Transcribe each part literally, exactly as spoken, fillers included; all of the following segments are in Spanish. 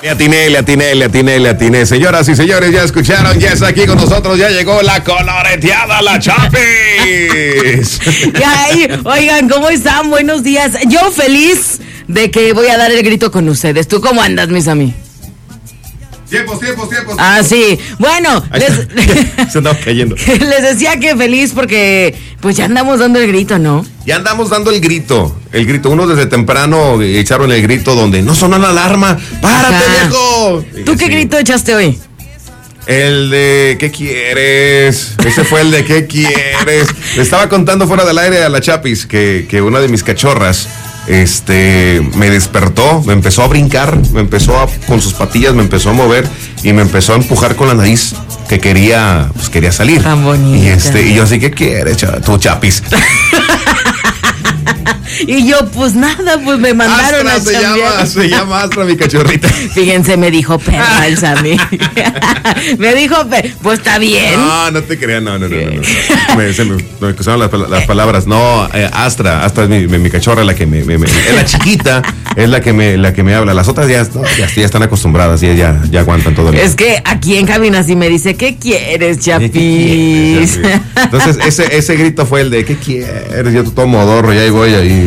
Le atiné, le atiné, le atiné, le atiné. Señoras y señores, ya escucharon, ya está aquí con nosotros, ya llegó la coloreteada, la Chapis. Ay, oigan, ¿cómo están? Buenos días. Yo feliz de que voy a dar el grito con ustedes. ¿Tú cómo andas, mis amigos? Tiempos, tiempos, tiempos. Ah, sí. Bueno, les, se andaba cayendo. Les decía que feliz porque pues ya andamos dando el grito, ¿no? Ya andamos dando el grito, el grito. Uno desde temprano echaron el grito donde no sonó la alarma. ¡Párate, Ajá. viejo! ¿Tú qué sí. grito echaste hoy? El de ¿qué quieres? Ese fue el de ¿qué quieres? Le estaba contando fuera del aire a la Chapis que, que una de mis cachorras este me despertó, me empezó a brincar, me empezó a, con sus patillas, me empezó a mover y me empezó a empujar con la nariz que quería, pues quería salir. Tan bonita. Y este, y yo así, ¿qué quieres, tú, Chapis? Y yo, pues nada, pues me mandaron Astra, a se chambear. llama, se llama Astra, mi cachorrita. Fíjense, me dijo perra el Sammy. Me dijo, pe- pues está bien. No, no te creas, no, no, no, no, no. Me, se me, me cruzaron las, las palabras. No, eh, Astra, Astra es mi, mi, mi cachorra, la que me, me, me- es la chiquita, es la que me, la que me habla. Las otras ya, no, ya, ya están acostumbradas, ya, ya, ya aguantan todo el día. Es que aquí en cabina sí me dice, ¿qué quieres, Chapis? ¿Qué quieres, Chapis? Entonces, ese, ese grito fue el de ¿qué quieres? Yo todo modorro, ya ahí voy ahí.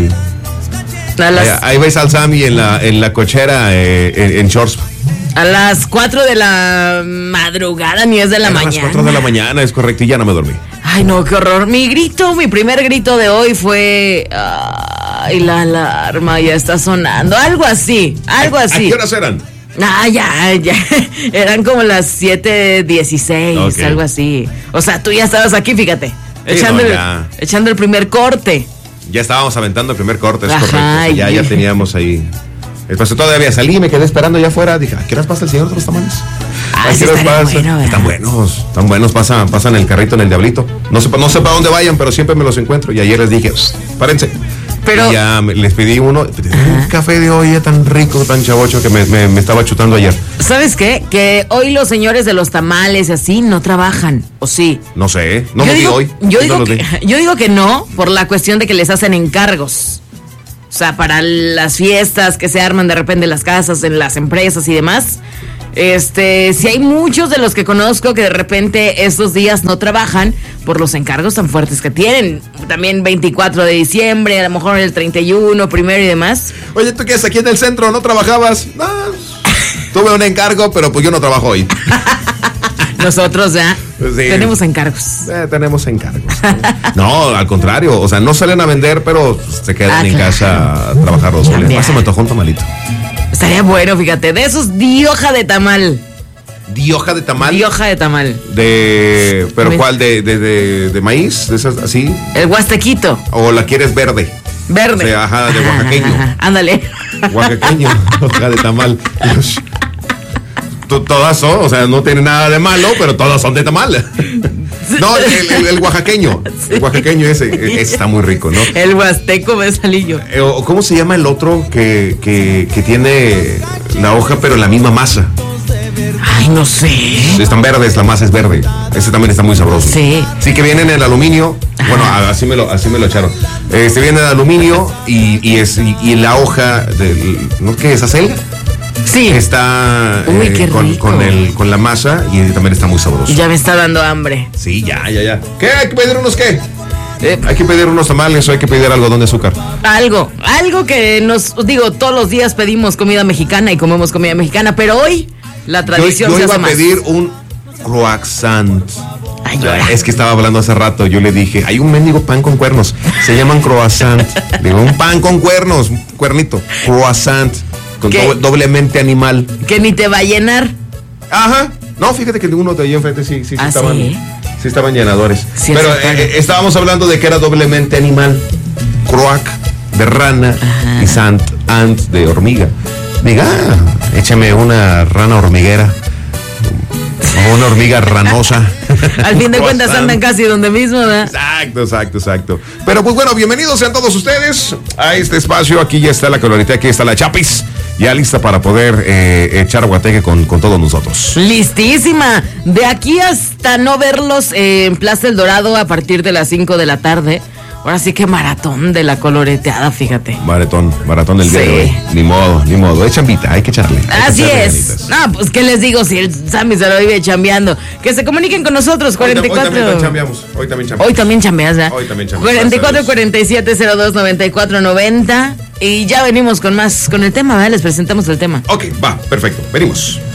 A las, Ahí, ahí ves al Sammy en la, en la cochera, eh, en, en shorts. a las cuatro de la madrugada, ni es de la Eran mañana. las cuatro de la mañana, es correcto, y ya no me dormí. Ay, no, qué horror. Mi grito, mi primer grito de hoy fue... Ay, la alarma ya está sonando. Algo así, algo ¿A así. qué horas eran? Ah, ya, ya. Eran como las siete dieciséis, Ok. algo así. O sea, tú ya estabas aquí, fíjate. Sí, echando, no, el, ya. echando el primer corte. Ya estábamos aventando el primer corte, es Ajá, correcto. O sea, ya, y- ya teníamos ahí. Después todavía salí, me quedé esperando allá afuera. Dije, ¿a qué horas pasa el señor de los tamales? Ah, ¿A sí qué horas estaría pasa? bueno, ¿verdad? Están buenos, están buenos, pasan, pasan el carrito en el Diablito. No sé, no sé para dónde vayan, pero siempre me los encuentro. Y ayer les dije, párense. Pero- Y ya me- les pedí uno, un café de olla tan rico, tan chavocho que me, me, me estaba chutando ayer. ¿Sabes qué? Que hoy los señores de los tamales y así no trabajan, ¿o sí? No sé, ¿eh? no yo los digo, di hoy. Yo no digo, los que, di. yo digo que no, por la cuestión de que les hacen encargos. O sea, para las fiestas que se arman de repente en las casas, en las empresas y demás. Este, si hay muchos de los que conozco que de repente estos días no trabajan por los encargos tan fuertes que tienen. También veinticuatro de diciembre, a lo mejor el treinta y uno, primero y demás. Oye, ¿tú qué es aquí en el centro? ¿No trabajabas? No, tuve un encargo, pero pues yo no trabajo hoy. Nosotros ya Sí. tenemos encargos. Eh, tenemos encargos. No, al contrario, o sea, no salen a vender, pero se quedan Ah, en claro. casa a trabajar dos soles. También. Pásame antojó un tamalito. Estaría bueno, fíjate, de esos di hoja de tamal. ¿Di hoja de tamal? Di hoja de tamal. De, ¿pero Me- cuál? ¿De, de, de, de maíz? ¿De esas así? El huastequito. ¿O la quieres verde? Verde. O sea, ajá, de oaxaqueño. ajá, ándale. Oaxaqueño, hoja de tamal. Dios. To- Todas son, o sea, no tiene nada de malo, pero todas son de tamal. No, el, el- el oaxaqueño. El oaxaqueño ese, ese está muy rico, ¿no? El huasteco me salí yo. Eh, o ¿Cómo se llama el otro que, que, que tiene la hoja pero la misma masa? Ay, no sé. Están verdes, la masa es verde. Ese también está muy sabroso. Sí. Sí, que viene en el aluminio. Bueno, a- así me lo, así me lo echaron. Este viene en aluminio y, y es y, y la hoja del, ¿no? ¿Qué es? ¿Acelga? Sí. Está Uy, eh, qué con, rico. con el con la masa y también está muy sabroso. Ya me está dando hambre. Sí, ya, ya, ya. ¿Qué? ¿Hay que pedir unos qué? Eh, ¿Hay que pedir unos tamales o hay que pedir algodón de azúcar? algo, algo que nos, digo, todos los días pedimos comida mexicana y comemos comida mexicana, pero hoy la Yo, tradición yo se iba hace a más. pedir un croissant. Ay, llora. Es que estaba hablando hace rato, yo le dije, hay un mendigo pan con cuernos, se llaman croissant. Digo, un pan con cuernos, un cuernito, croissant, con ¿Qué? doble- doblemente animal. Que ni te va a llenar. Ajá. No, fíjate que uno de ahí enfrente sí, sí, sí ¿Ah, estaban, sí? sí estaban llenadores. Sí, Pero sí, claro. eh, eh, estábamos hablando de que era doblemente animal. Croac de rana Ajá. y sant ant de hormiga. Diga, ah, échame una rana hormiguera. O una hormiga ranosa. Al fin de cuentas Croissant. andan casi donde mismo, ¿verdad? Exacto, exacto, exacto. Pero pues bueno, bienvenidos sean todos ustedes a este espacio. Aquí ya está la colorita, aquí está la Chapis, ya lista para poder eh, echar guateque con, con todos nosotros. Listísima. De aquí hasta no verlos eh, en Plaza El Dorado a partir de las cinco de la tarde. Ahora sí que maratón de la coloreteada, fíjate. Maratón, maratón del día Sí. de hoy. Ni modo, ni modo. Es chambita, hay que echarle. hay que Así echarle es. ganitas. No, pues qué les digo si el Sammy se lo vive chambeando. Que se comuniquen con nosotros, Hoy, cuarenta y cuatro. hoy también chambeamos. Hoy también chambeamos. Hoy también chambeas, ¿verdad? Hoy también chambeamos. cuarenta y cuatro, Gracias a Dios. cuarenta y siete, cero dos, noventa y cuatro, noventa. Y ya venimos con más, con el tema, ¿verdad? Les presentamos el tema. Ok, va, perfecto. Venimos.